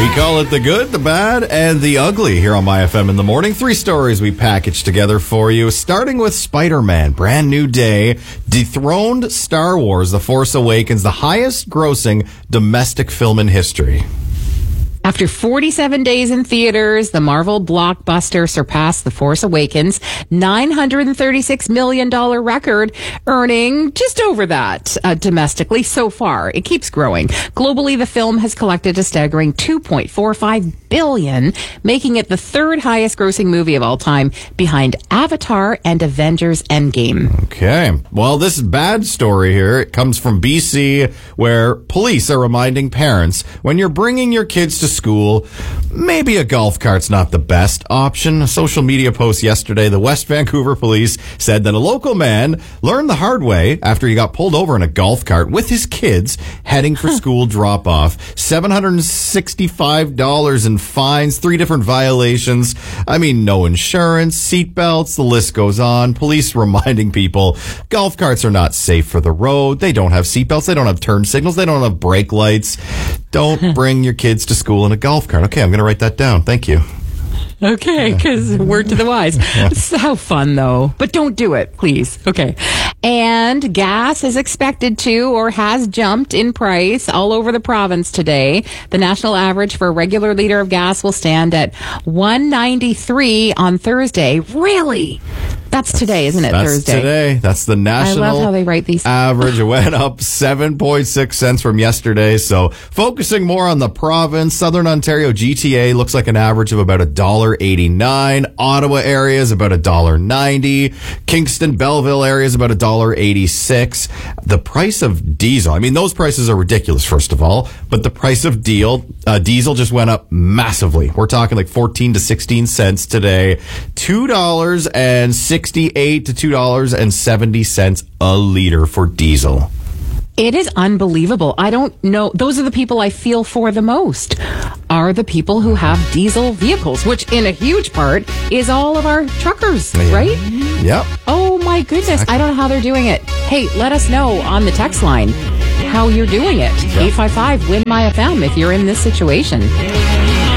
We call it the good, the bad, and the ugly here on My FM in the morning. 3 stories we packaged together for you, starting with Spider-Man. Brand new day. Dethroned Star Wars The Force Awakens, the highest grossing domestic film in history. After 47 days in theaters, the Marvel blockbuster surpassed The Force Awakens' $936 million record, earning just over that domestically so far. It keeps growing. Globally, the film has collected a staggering $2.45 billion, making it the 3rd highest grossing movie of all time, behind Avatar and Avengers Endgame. Okay. Well, this bad story here, it comes from BC, where police are reminding parents, when you're bringing your kids to school, maybe a golf cart's not the best option. A social media post yesterday, the West Vancouver police said that a local man learned the hard way after he got pulled over in a golf cart with his kids heading for school drop-off. $765 in fines, 3 different violations. I mean, no insurance, seatbelts, the list goes on. Police reminding people golf carts are not safe for the road. They don't have seatbelts. They don't have turn signals. They don't have brake lights. Don't bring your kids to school in a golf cart. Okay, I'm going to write that down. Thank you. Okay, because word to the wise. So how fun, though. But don't do it, please. Okay. And gas is expected to or has jumped in price all over the province today. The national average for a regular liter of gas will stand at $1.93 on Thursday. Really? That's today, isn't it? That's Thursday. Today. That's the national I love how they write these. average. It went up 7.6 cents from yesterday. So focusing more on the province, Southern Ontario GTA looks like an average of about $1.89. Ottawa area is about $1.90. Kingston, Belleville area is about $1.86. The price of diesel, I mean, those prices are ridiculous, first of all, but the price of diesel just went up massively. We're talking like 14 to 16 cents today. $2.68 to $2.70 a liter for diesel. It is unbelievable. I don't know. Those are the people I feel for the most, are the people who have diesel vehicles, which in a huge part is all of our truckers, right? Yep. Oh my goodness. Exactly. I don't know how they're doing it. Hey, let us know on the text line how you're doing it. 855-WIN-MY-FM if you're in this situation.